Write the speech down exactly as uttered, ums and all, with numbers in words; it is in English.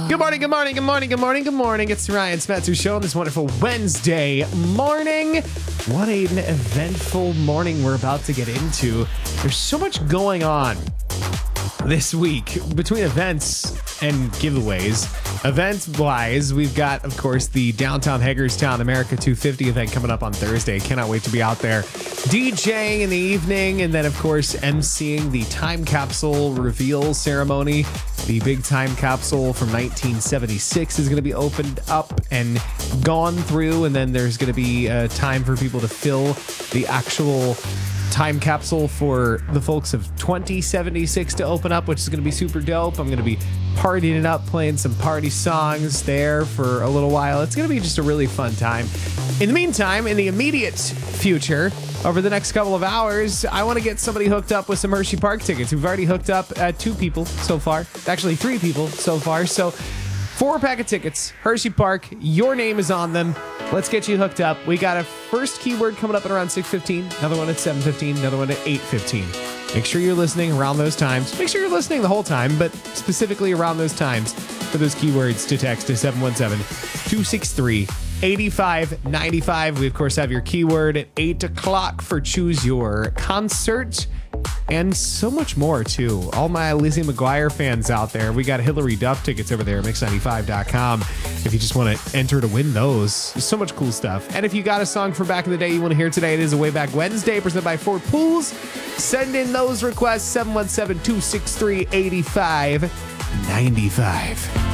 Good morning, good morning, good morning, good morning, good morning. It's the Ryan Spencer Show on this wonderful Wednesday morning. What an eventful morning we're about to get into. There's so much going on this week between events and giveaways. Events-wise, we've got, of course, the Downtown Hagerstown America two fifty event coming up on Thursday. Cannot wait to be out there DJing in the evening, and then, of course, emceeing the time capsule reveal ceremony. The big time capsule from nineteen seventy-six is going to be opened up and gone through, and then there's going to be uh, time for people to fill the actual time capsule for the folks of twenty seventy-six to open up, which is going to be super dope. I'm going to be partying it up, playing some party songs there for a little while. It's going to be just a really fun time. In the meantime, in the immediate future, over the next couple of hours, I want to get somebody hooked up with some Hershey Park tickets. We've already hooked up uh, two people so far. Actually, three people so far. So four pack of tickets, Hershey Park. Your name is on them. Let's get you hooked up. We got a first keyword coming up at around six fifteen, another one at seven fifteen, another one at eight fifteen. Make sure you're listening around those times. Make sure you're listening the whole time, but specifically around those times for those keywords to text to seven one seven, two six three, eight five nine five. We, of course, have your keyword at eight o'clock for Choose Your Concert. And so much more, too. All my Lizzie McGuire fans out there, we got Hillary Duff tickets over there at mix ninety-five dot com if you just want to enter to win those. There's so much cool stuff. And if you got a song from back in the day you want to hear today, it is a Way Back Wednesday presented by Fort Pools. Send in those requests, seven one seven, two six three, eight five nine five.